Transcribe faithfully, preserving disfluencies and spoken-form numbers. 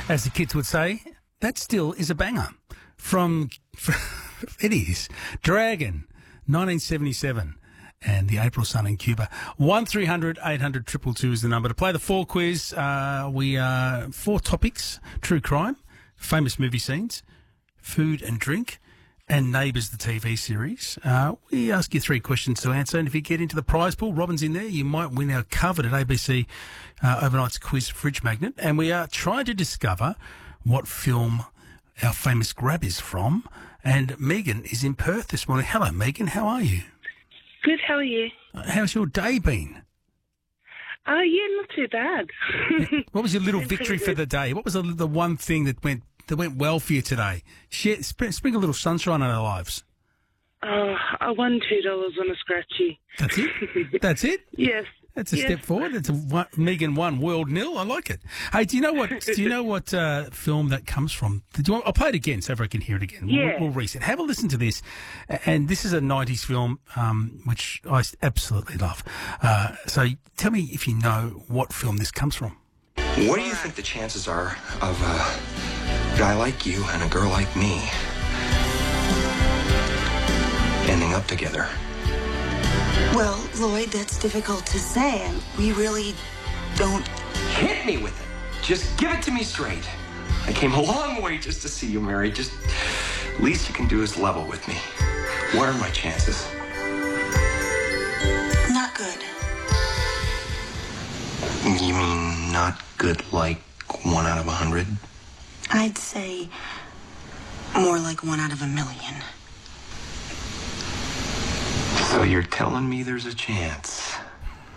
As the kids would say, that still is a banger. From, it is, Dragon, nineteen seventy-seven, and the April Sun in Cuba. one three hundred eight hundred two two two is the number. To play the four quiz, uh, we are four topics: true crime, famous movie scenes, food and drink, and Neighbours, the T V series. Uh, we ask you three questions to answer, and if you get into the prize pool, Robin's in there, you might win our coveted A B C uh, Overnight's Quiz Fridge Magnet. And we are trying to discover what film our famous grab is from. And Megan is in Perth this morning. Hello, Megan. How are you? Good, how are you? Uh, how's your day been? Oh, uh, yeah, not too bad. What was your little victory for the day? What was the, the one thing that went that went well for you today? Share, sp- sprinkle a little sunshine on our lives. Oh, I won two dollars on a scratchy. That's it? That's it? Yes. That's a yes. step forward. It's a one, Megan one, world nil. I like it. Hey, do you know what? Do you know what uh, film that comes from? Do you want, I'll play it again so everyone can hear it again. Yeah. We'll, we'll reset. Have a listen to this. And this is a nineties film, um, which I absolutely love. Uh, so tell me if you know what film this comes from. What do you think the chances are of a guy like you and a girl like me ending up together? Well, Lloyd, that's difficult to say, and we really don't... Hit me with it. Just give it to me straight. I came a long way just to see you married. Just, least you can do is level with me. What are my chances? Not good. You mean not good like one out of a hundred? I'd say more like one out of a million. So you're telling me there's a chance?